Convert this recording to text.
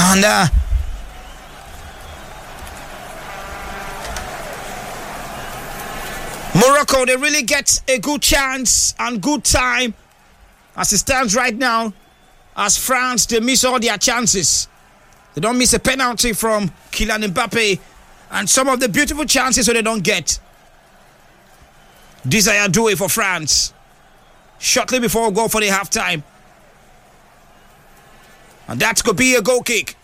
And Morocco, they really get a good chance and good time as it stands right now. As France, they miss all their chances. They don't miss a penalty from Kylian Mbappe and some of the beautiful chances that they don't get. Desire Doué for France. Shortly before we go for the halftime. And that could be a goal kick.